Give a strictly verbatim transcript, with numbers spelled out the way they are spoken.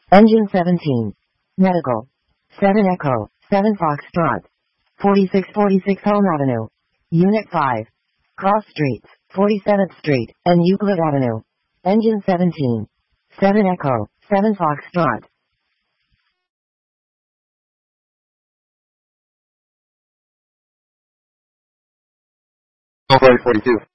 Engine seventeen. Medical. seven Echo, seven Foxtrot. forty-six forty-six Home Avenue. Unit five. Cross Streets, forty-seventh Street, and Euclid Avenue. Engine seventeen. seven Echo, seven Foxtrot. Flight forty-two.